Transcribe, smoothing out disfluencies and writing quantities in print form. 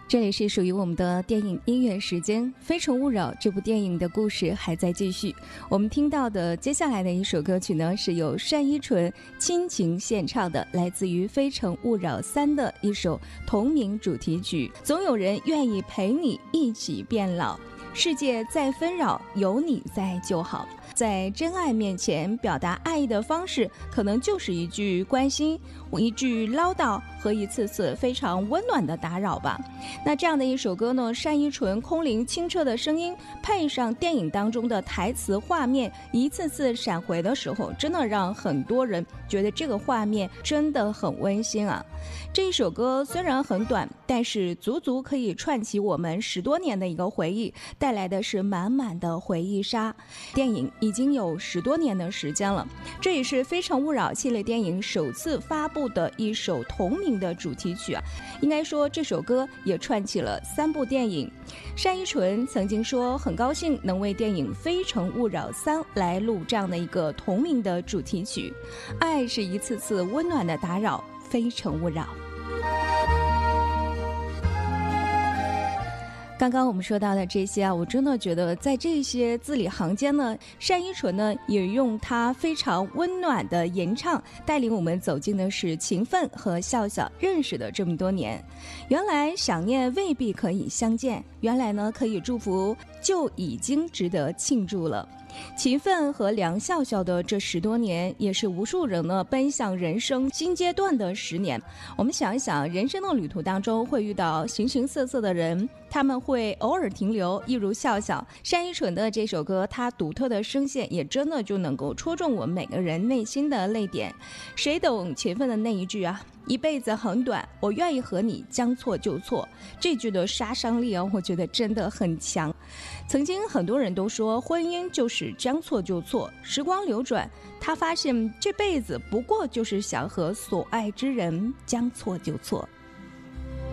这里是属于我们的电影音乐时间，《非诚勿扰》这部电影的故事还在继续。我们听到的接下来的一首歌曲呢，是由单依纯倾情献唱的，来自于《非诚勿扰3》的一首同名主题曲。总有人愿意陪你一起变老，世界再纷扰，有你在就好。在真爱面前表达爱意的方式，可能就是一句关心，一句唠叨和一次次非常温暖的打扰吧。那这样的一首歌呢，单依纯空灵清澈的声音，配上电影当中的台词画面，一次次闪回的时候，真的让很多人觉得这个画面真的很温馨啊。这一首歌虽然很短，但是足足可以串起我们10多年的一个回忆，带来的是满满的回忆杀。电影已经有10多年的时间了，这也是《非诚勿扰》系列电影首次发布的一首同名的主题曲啊。应该说这首歌也串起了3部电影。单依纯曾经说很高兴能为电影《非诚勿扰3》来录这样的一个同名的主题曲。爱是一次次温暖的打扰，非诚勿扰。刚刚我们说到的这些啊，我真的觉得在这些字里行间呢，单依纯呢也用她非常温暖的吟唱，带领我们走进的是秦奋和笑笑认识的这么多年。原来想念未必可以相见，原来呢可以祝福就已经值得庆祝了。秦奋和梁笑笑的这10多年，也是无数人呢奔向人生新阶段的10年。我们想一想，人生的旅途当中会遇到形形色色的人，他们会偶尔停留，一如笑笑。单依纯的这首歌，它独特的声线也真的就能够戳中我们每个人内心的泪点。谁懂秦奋的那一句啊，一辈子很短，我愿意和你将错就错，这句的杀伤力啊，我觉得真的很强。曾经很多人都说婚姻就是将错就错，时光流转，他发现这辈子不过就是想和所爱之人将错就错。